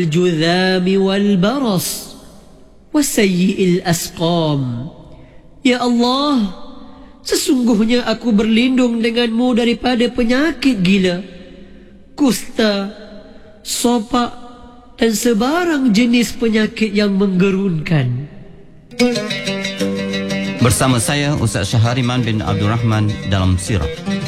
الجذام والبرص وسيء الأسقام. Ya Allah, sesungguhnya aku berlindung denganmu daripada penyakit gila, kusta, sopak dan sebarang jenis penyakit yang menggerunkan. Bersama saya Ustaz Syahariman bin Abdul Rahman dalam Sirah.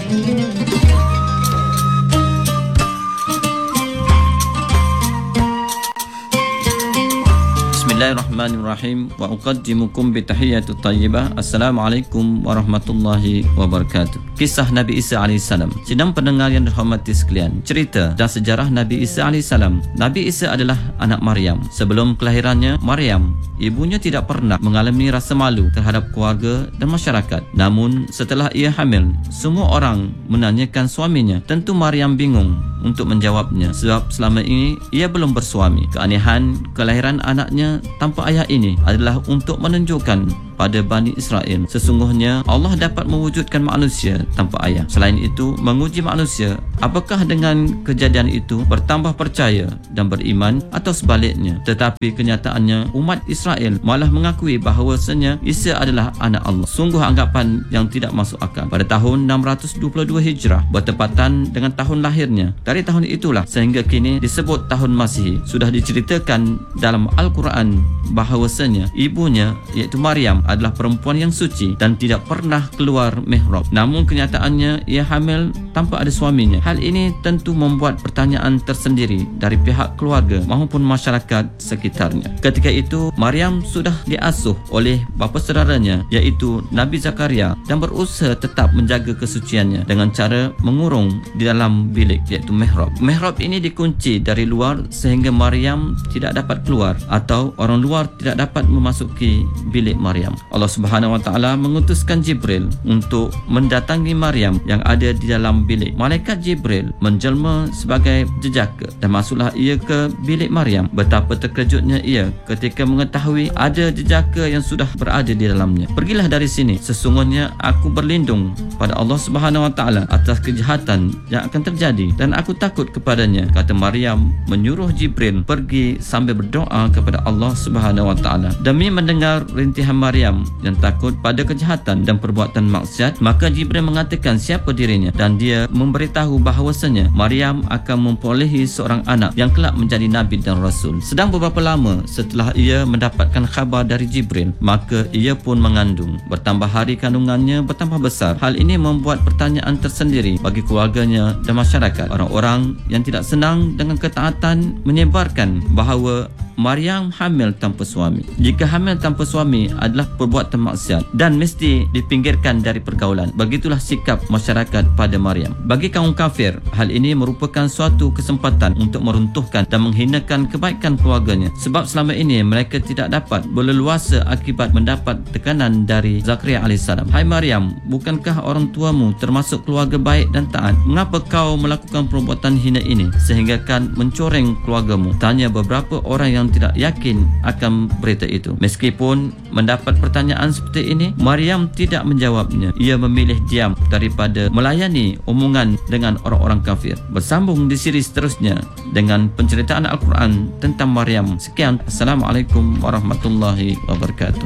Bismillahirrahmanirrahim. Wa uqaddimukum bitahiyyatut thayyibah. Assalamualaikum warahmatullahi wabarakatuh. Kisah Nabi Isa AS. Sidang pendengar yang dirahmati sekalian, cerita dan sejarah Nabi Isa AS. Nabi Isa adalah anak Maryam. Sebelum kelahirannya, Maryam, ibunya tidak pernah mengalami rasa malu terhadap keluarga dan masyarakat. Namun setelah ia hamil, semua orang menanyakan suaminya. Tentu Maryam bingung untuk menjawabnya sebab selama ini ia belum bersuami. Keanehan kelahiran anaknya tanpa ayah ini adalah untuk menunjukkan pada Bani Israel sesungguhnya Allah dapat mewujudkan manusia tanpa ayah. Selain itu, menguji manusia apakah dengan kejadian itu bertambah percaya dan beriman atau sebaliknya. Tetapi kenyataannya umat Israel malah mengakui bahawasanya Isa adalah anak Allah. Sungguh anggapan yang tidak masuk akal. Pada tahun 622 Hijrah bertepatan dengan tahun lahirnya. Dari tahun itulah sehingga kini disebut tahun Masihi. Sudah diceritakan dalam Al-Quran bahawasanya ibunya iaitu Maryam adalah perempuan yang suci dan tidak pernah keluar mihrab. Namun kenyataannya ia hamil tanpa ada suaminya. Hal ini tentu membuat pertanyaan tersendiri dari pihak keluarga maupun masyarakat sekitarnya. Ketika itu Maryam sudah diasuh oleh bapa saudaranya iaitu Nabi Zakaria dan berusaha tetap menjaga kesuciannya dengan cara mengurung di dalam bilik iaitu mihrab. Mihrab ini dikunci dari luar sehingga Maryam tidak dapat keluar atau orang luar tidak dapat memasuki bilik Maryam. Allah Subhanahu wa taala mengutuskan Jibril untuk mendatangi Maryam yang ada di dalam bilik. Malaikat Jibril menjelma sebagai jejaka dan masuklah ia ke bilik Maryam. Betapa terkejutnya ia ketika mengetahui ada jejaka yang sudah berada di dalamnya. Pergilah dari sini, sesungguhnya aku berlindung pada Allah Subhanahu wa taala atas kejahatan yang akan terjadi dan aku takut kepadanya, kata Maryam menyuruh Jibril pergi sambil berdoa kepada Allah Subhanahu wa taala. Demi mendengar rintihan Maryam yang takut pada kejahatan dan perbuatan maksiat, maka Jibril mengatakan siapa dirinya dan dia memberitahu bahawasanya Maryam akan memperolehi seorang anak yang kelak menjadi nabi dan rasul. Sedang beberapa lama setelah ia mendapatkan khabar dari Jibril, maka ia pun mengandung. Bertambah hari kandungannya bertambah besar. Hal ini membuat pertanyaan tersendiri bagi keluarganya dan masyarakat. Orang-orang yang tidak senang dengan ketaatan menyebarkan bahawa Maryam hamil tanpa suami. Jika hamil tanpa suami adalah perbuatan maksiat dan mesti dipinggirkan dari pergaulan. Begitulah sikap masyarakat pada Maryam. Bagi kaum kafir, hal ini merupakan suatu kesempatan untuk meruntuhkan dan menghinakan kebaikan keluarganya. Sebab selama ini mereka tidak dapat berleluasa akibat mendapat tekanan dari Zakaria AS. Hai Maryam, bukankah orang tuamu termasuk keluarga baik dan taat? Mengapa kau melakukan perbuatan hina ini sehingga kan mencoreng keluargamu? Tanya beberapa orang yang tidak yakin akan berita itu. Meskipun mendapat pertanyaan seperti ini, Maryam tidak menjawabnya. Ia memilih diam daripada melayani omongan dengan orang-orang kafir. Bersambung di siri seterusnya dengan penceritaan Al-Quran tentang Maryam. Sekian, Assalamualaikum warahmatullahi wabarakatuh.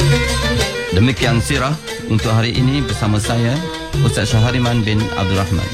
Demikian sirah untuk hari ini bersama saya Ustaz Syahariman bin Abdul Rahman.